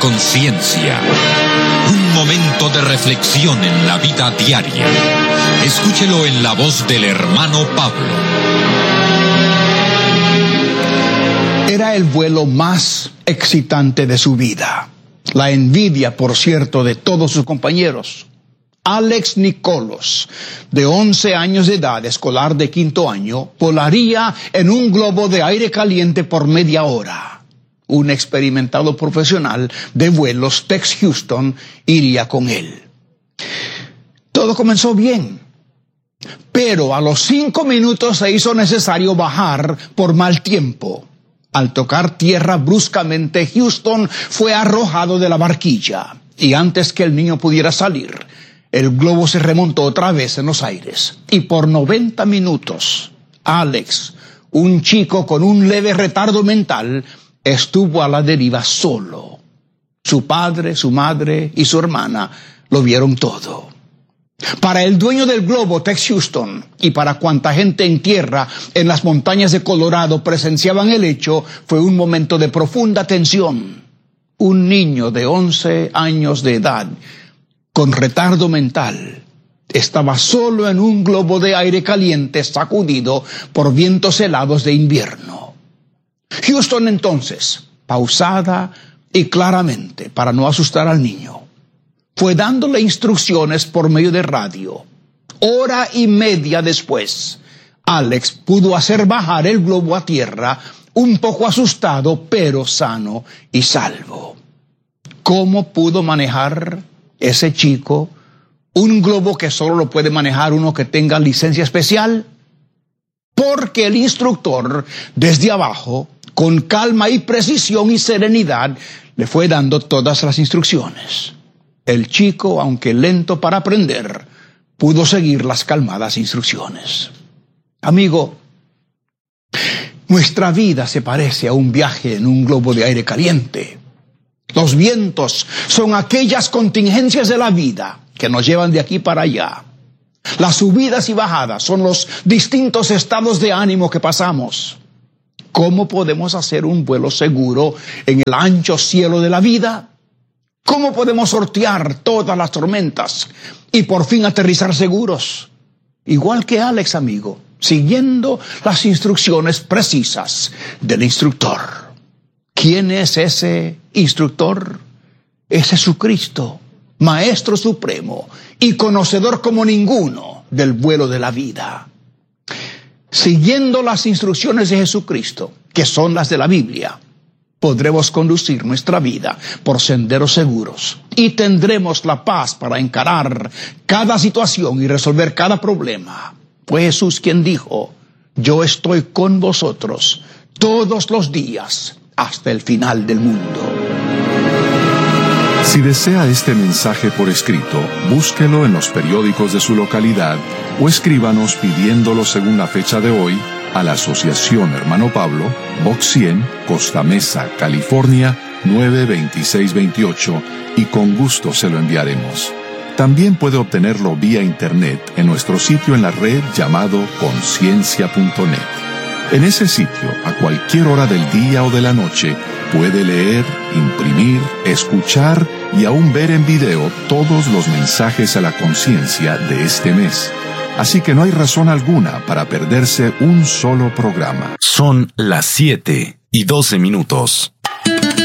Conciencia. Un momento de reflexión en la vida diaria. Escúchelo en la voz del hermano Pablo. Era el vuelo más excitante de su vida. La envidia, por cierto, de todos sus compañeros. Alex Nicolos, de 11 años de edad, escolar de 5º año, volaría en un globo de aire caliente por media hora. Un experimentado profesional de vuelos, Tex Houston, iría con él. Todo comenzó bien, pero a los 5 minutos se hizo necesario bajar por mal tiempo. Al tocar tierra bruscamente, Houston fue arrojado de la barquilla, y antes que el niño pudiera salir, el globo se remontó otra vez en los aires. Y por 90 minutos, Alex, un chico con un leve retardo mental, estuvo a la deriva solo. Su padre, su madre y su hermana lo vieron todo. Para el dueño del globo, Tex Houston, y para cuanta gente en tierra en las montañas de Colorado presenciaban el hecho, fue un momento de profunda tensión. Un niño de 11 años de edad, con retardo mental, estaba solo en un globo de aire caliente sacudido por vientos helados de invierno. Houston entonces, pausada y claramente, para no asustar al niño, fue dándole instrucciones por medio de radio. Hora y media después, Alex pudo hacer bajar el globo a tierra, un poco asustado, pero sano y salvo. ¿Cómo pudo manejar ese chico un globo que solo lo puede manejar uno que tenga licencia especial? Porque el instructor, desde abajo, con calma y precisión y serenidad, le fue dando todas las instrucciones. El chico, aunque lento para aprender, pudo seguir las calmadas instrucciones. Amigo, nuestra vida se parece a un viaje en un globo de aire caliente. Los vientos son aquellas contingencias de la vida que nos llevan de aquí para allá. Las subidas y bajadas son los distintos estados de ánimo que pasamos. ¿Cómo podemos hacer un vuelo seguro en el ancho cielo de la vida? ¿Cómo podemos sortear todas las tormentas y por fin aterrizar seguros? Igual que Alex, amigo, siguiendo las instrucciones precisas del instructor. ¿Quién es ese instructor? Es Jesucristo, Maestro Supremo y conocedor como ninguno del vuelo de la vida. Siguiendo las instrucciones de Jesucristo, que son las de la Biblia, podremos conducir nuestra vida por senderos seguros y tendremos la paz para encarar cada situación y resolver cada problema. Fue Jesús quien dijo: yo estoy con vosotros todos los días hasta el final del mundo. Si desea este mensaje por escrito, búsquelo en los periódicos de su localidad o escríbanos pidiéndolo según la fecha de hoy a la Asociación Hermano Pablo, Box 100, Costa Mesa, California, 92628, y con gusto se lo enviaremos. También puede obtenerlo vía internet en nuestro sitio en la red llamado conciencia.net. En ese sitio, a cualquier hora del día o de la noche, puede leer, imprimir, escuchar y aún ver en video todos los mensajes a la conciencia de este mes. Así que no hay razón alguna para perderse un solo programa. Son las 7:12.